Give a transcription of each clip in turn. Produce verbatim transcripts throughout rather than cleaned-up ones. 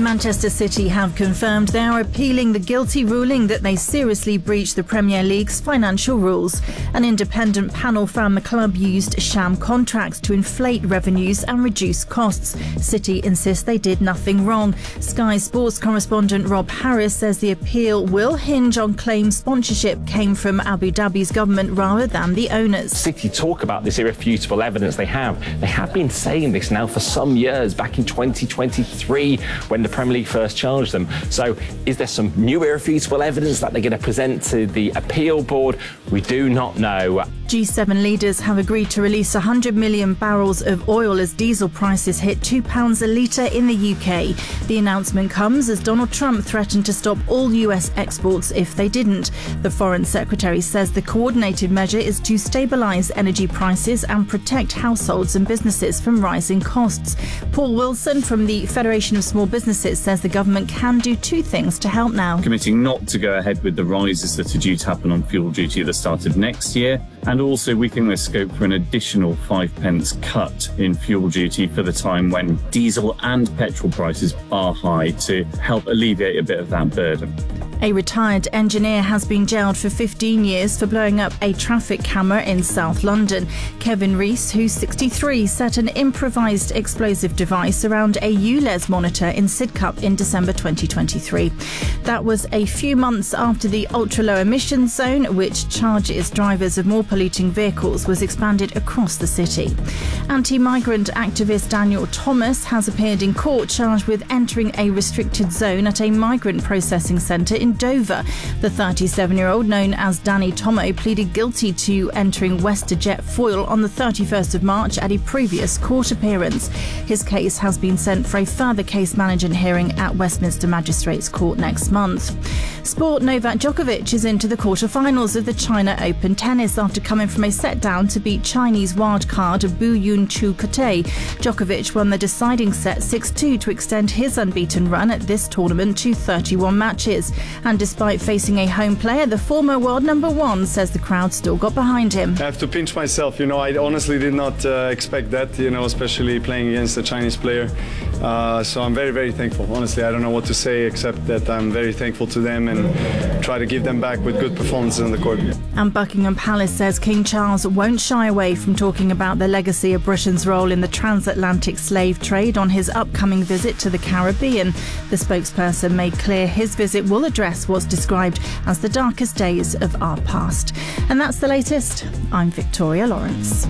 Manchester City have confirmed they are appealing the guilty ruling that they seriously breached the Premier League's financial rules. An independent panel found the club used sham contracts to inflate revenues and reduce costs. City insist they did nothing wrong. Sky Sports correspondent Rob Harris says the appeal will hinge on claims sponsorship came from Abu Dhabi's government rather than the owners. City talk about this irrefutable evidence they have. They have been saying this now for some years, back in twenty twenty-three when the Premier League first charged them. So is there some new irrefutable evidence that they're going to present to the appeal board? We do not know. G seven leaders have agreed to release one hundred million barrels of oil as diesel prices hit two pounds a litre in the U K. The announcement comes as Donald Trump threatened to stop all U S exports if they didn't. The Foreign Secretary says the coordinated measure is to stabilise energy prices and protect households and businesses from rising costs. Paul Wilson from the Federation of Small Businesses says the government can do two things to help now. Committing not to go ahead with the rises that are due to happen on fuel duty at the start of next year. And also we think there's scope for an additional five pence cut in fuel duty for the time when diesel and petrol prices are high to help alleviate a bit of that burden. A retired engineer has been jailed for fifteen years for blowing up a traffic camera in South London. Kevin Rees, who's sixty-three, set an improvised explosive device around a U L E Z monitor in Sidcup in December twenty twenty-three. That was a few months after the ultra-low emissions zone, which charges drivers of more polluting vehicles, was expanded across the city. Anti-migrant activist Daniel Thomas has appeared in court charged with entering a restricted zone at a migrant processing centre in Dover. The thirty-seven-year-old, known as Danny Tomo, pleaded guilty to entering WestJet Foyle on the thirty-first of March at a previous court appearance. His case has been sent for a further case management hearing at Westminster Magistrates Court next month. Sport. Novak Djokovic is into the quarter-finals of the China Open tennis after coming from a set-down to beat Chinese wildcard Bu Yun-Chu Kate. Djokovic won the deciding set six two to extend his unbeaten run at this tournament to thirty-one matches. And despite facing a home player, the former world number one says the crowd still got behind him. I have to pinch myself, you know, I honestly did not uh, expect that, you know, especially playing against a Chinese player. Uh, so I'm very, very thankful. Honestly, I don't know what to say except that I'm very thankful to them and try to give them back with good performances on the court. And Buckingham Palace says King Charles won't shy away from talking about the legacy of Britain's role in the transatlantic slave trade on his upcoming visit to the Caribbean. The spokesperson made clear his visit will address what's described as the darkest days of our past. And that's the latest. I'm Victoria Lawrence.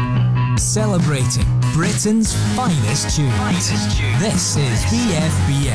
Celebrating Britain's finest tunes. Finest tunes. This is B F B